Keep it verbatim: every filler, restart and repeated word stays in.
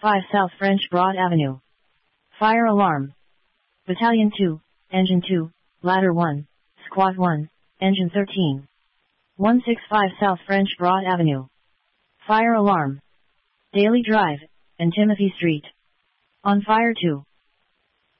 five South French Broad Avenue. Fire alarm. Battalion two, Engine two, Ladder one, Squad one, Engine thirteen. one sixty-five South French Broad Avenue. Fire alarm. Daily Drive, and Timothy Street. On fire two.